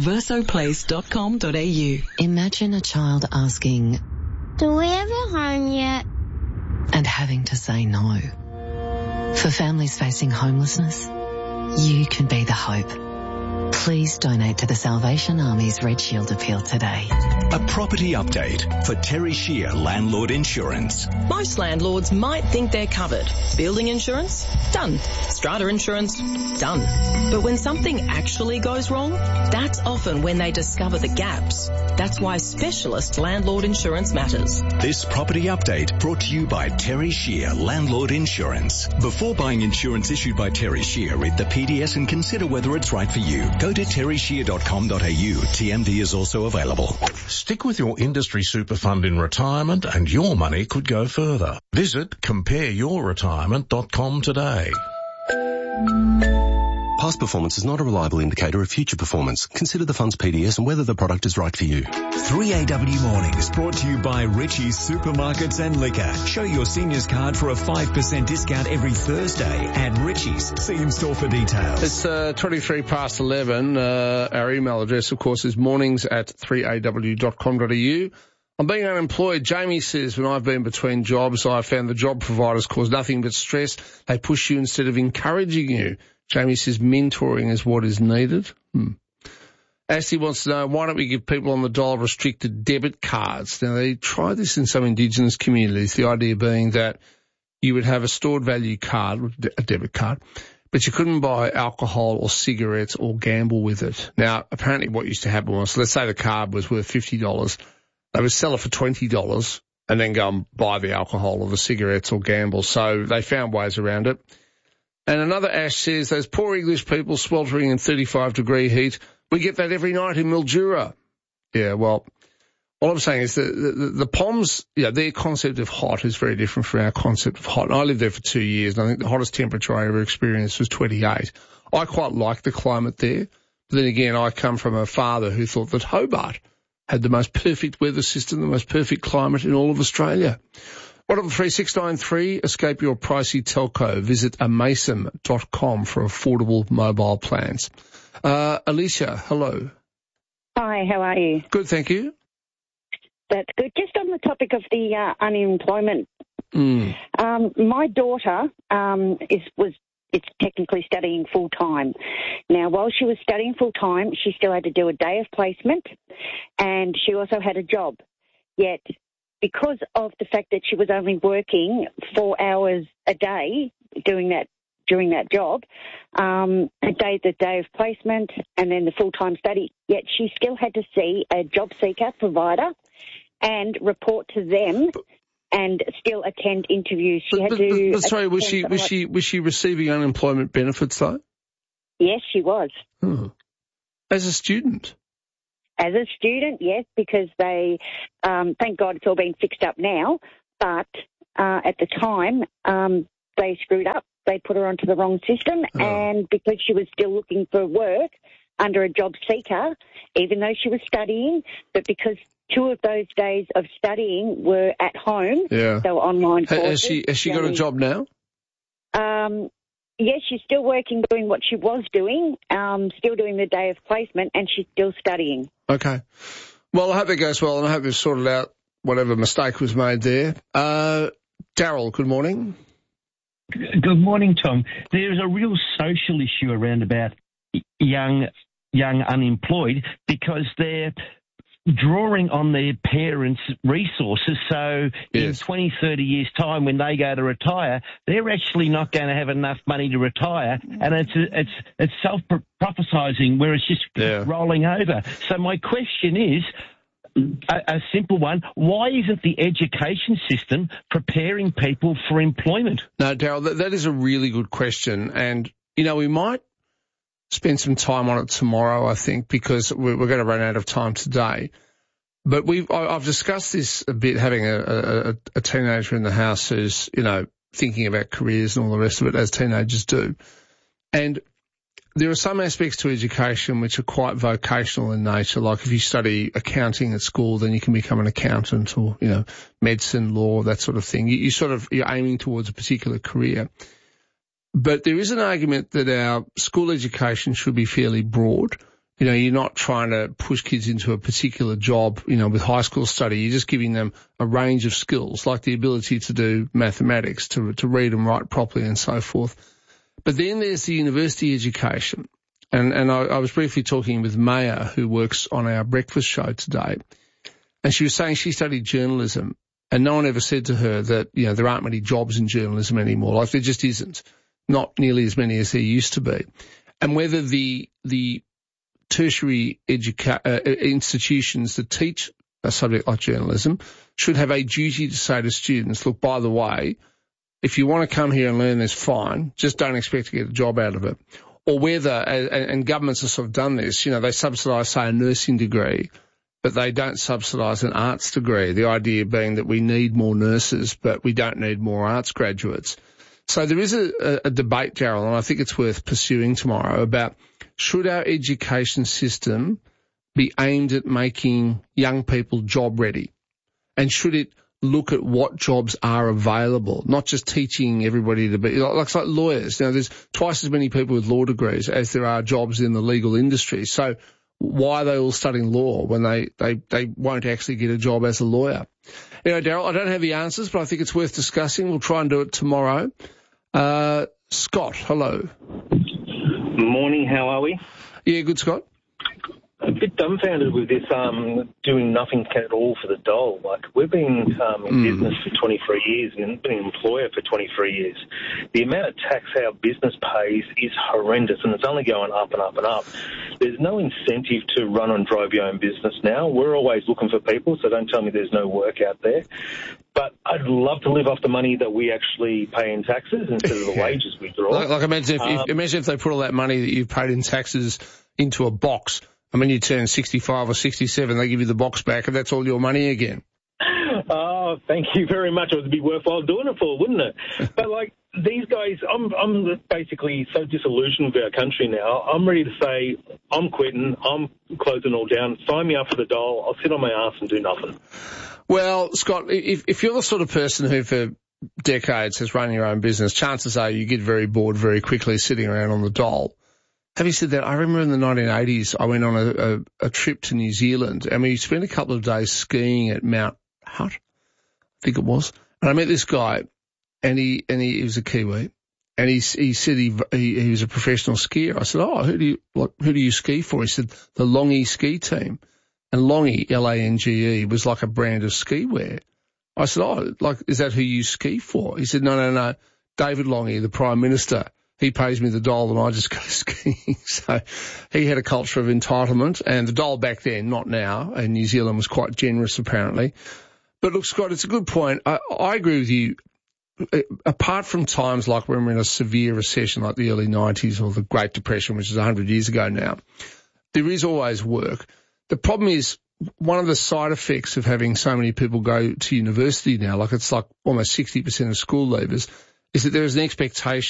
versoplace.com.au. Imagine a child asking, "Do we have a home yet?" and having to say no. For families facing homelessness, you can be the hope. Please donate to the Salvation Army's Red Shield appeal today. A property update for Terry Shear Landlord Insurance. Most landlords might think they're covered. Building insurance? Done. Strata insurance? Done. But when something actually goes wrong, that's often when they discover the gaps. That's why specialist landlord insurance matters. This property update brought to you by Terry Shear Landlord Insurance. Before buying insurance issued by Terry Shear, read the PDS and consider whether it's right for you. Go to terryshear.com.au. TMD is also available. Stick with your industry super fund in retirement and your money could go further. Visit compareyourretirement.com today. Past performance is not a reliable indicator of future performance. Consider the fund's PDS and whether the product is right for you. 3AW Mornings brought to you by Richie's Supermarkets and Liquor. Show your seniors card for a 5% discount every Thursday at Richie's. See in store for details. It's 23 past 11. Our email address, of course, is mornings@3aw.com.au. I'm being unemployed. Jamie says, when I've been between jobs, I've found the job providers cause nothing but stress. They push you instead of encouraging you. Jamie says mentoring is what is needed. Ashley wants to know, why don't we give people on the dole restricted debit cards? Now, they tried this in some Indigenous communities, the idea being that you would have a stored value card, a debit card, but you couldn't buy alcohol or cigarettes or gamble with it. Now, apparently what used to happen was, let's say the card was worth $50. They would sell it for $20 and then go and buy the alcohol or the cigarettes or gamble. So they found ways around it. And another Ash says, those poor English people sweltering in 35-degree heat, we get that every night in Mildura. Yeah, well, all I'm saying is that the Poms, their concept of hot is very different from our concept of hot. And I lived there for 2 years, and I think the hottest temperature I ever experienced was 28. I quite like the climate there. But then again, I come from a father who thought that Hobart had the most perfect weather system, the most perfect climate in all of Australia. 13693, escape your pricey telco. Visit amason.com for affordable mobile plans. Alicia, hello. Hi, how are you? Good, thank you. That's good. Just on the topic of the unemployment, my daughter is technically studying full-time. Now, while she was studying full-time, she still had to do a day of placement, and she also had a job. Yet, because of the fact that she was only working 4 hours a day during that job, the day of placement and then the full-time study, yet she still had to see a job seeker provider and report to them and still attend interviews. She had to. Sorry, was she receiving unemployment benefits though? Yes, she was. Oh. As a student? As a student, yes, because they, thank God it's all been fixed up now, but at the time they screwed up. They put her onto the wrong system, and because she was still looking for work under a job seeker, even though she was studying, but because 2 of those days of studying were at home, they were online courses. Has she got a job now? Yes, she's still working, doing what she was doing, still doing the day of placement, and she's still studying. Okay. Well, I hope it goes well, and I hope you've sorted out whatever mistake was made there. Daryl, good morning. Good morning, Tom. There's a real social issue around about young unemployed because they're drawing on their parents' resources. So in 20, 30 years' time, when they go to retire, they're actually not going to have enough money to retire, and it's self-prophesizing where it's just rolling over. So my question is, a simple one, why isn't the education system preparing people for employment? No, Daryl, that is a really good question. And, you know, we might spend some time on it tomorrow, I think, because we're going to run out of time today. But I've discussed this a bit, having a teenager in the house who's, you know, thinking about careers and all the rest of it, as teenagers do. And there are some aspects to education which are quite vocational in nature. Like if you study accounting at school, then you can become an accountant, or, you know, medicine, law, that sort of thing. You're aiming towards a particular career. But there is an argument that our school education should be fairly broad. You know, you're not trying to push kids into a particular job, you know, with high school study. You're just giving them a range of skills, like the ability to do mathematics, to read and write properly and so forth. But then there's the university education. And I was briefly talking with Maya, who works on our breakfast show today, and she was saying she studied journalism, and no one ever said to her that, you know, there aren't many jobs in journalism anymore. Like, there just isn't. Not nearly as many as there used to be. And whether the tertiary institutions that teach a subject like journalism should have a duty to say to students, look, by the way, if you want to come here and learn this, fine, just don't expect to get a job out of it. Or whether, and governments have sort of done this, you know, they subsidise, say, a nursing degree, but they don't subsidise an arts degree, the idea being that we need more nurses, but we don't need more arts graduates. So there is a debate, Daryl, and I think it's worth pursuing tomorrow, about should our education system be aimed at making young people job ready? And should it look at what jobs are available, not just teaching everybody to be, like lawyers. You know, there's twice as many people with law degrees as there are jobs in the legal industry. So why are they all studying law when they won't actually get a job as a lawyer? Anyway, Daryl, I don't have the answers, but I think it's worth discussing. We'll try and do it tomorrow. Scott, hello. Morning, how are we? Yeah, good, Scott. A bit dumbfounded with this doing nothing at all for the dole. Like, we've been in business for 23 years and been an employer for 23 years. The amount of tax our business pays is horrendous, and it's only going up and up and up. There's no incentive to run and drive your own business now. We're always looking for people, so don't tell me there's no work out there. But I'd love to live off the money that we actually pay in taxes instead of the wages we draw. Like imagine if they put all that money that you've paid in taxes into a box, and when you turn 65 or 67, they give you the box back, and that's all your money again. Oh, thank you very much. It would be worthwhile doing it for, wouldn't it? But, like, these guys, I'm basically so disillusioned with our country now. I'm ready to say, I'm quitting, I'm closing all down, sign me up for the dole, I'll sit on my ass and do nothing. Well, Scott, if you're the sort of person who for decades has run your own business, chances are you get very bored very quickly sitting around on the dole. Having said that, I remember in the 1980s, I went on a trip to New Zealand, and we spent a couple of days skiing at Mount Hutt, I think it was. And I met this guy, and he was a Kiwi, and he said he was a professional skier. I said, oh, who do you ski for? He said, the Longy ski team. And Lange, Lange, was like a brand of ski wear. I said, oh, like, is that who you ski for? He said, no. David Lange, the Prime Minister, he pays me the dole and I just go skiing. So he had a culture of entitlement, and the dole back then, not now, and New Zealand was quite generous apparently. But look, Scott, it's a good point. I agree with you. Apart from times like when we're in a severe recession like the early 90s or the Great Depression, which is 100 years ago now, there is always work. The problem is one of the side effects of having so many people go to university now, like it's like almost 60% of school leavers, is that there is an expectation